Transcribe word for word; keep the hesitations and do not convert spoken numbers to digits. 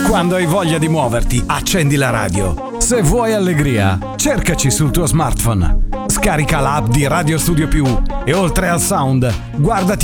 Quando hai voglia di muoverti, accendi la radio. Se vuoi allegria, cercaci sul tuo smartphone. Scarica l'app di Radio Studio Più e oltre al sound, guardati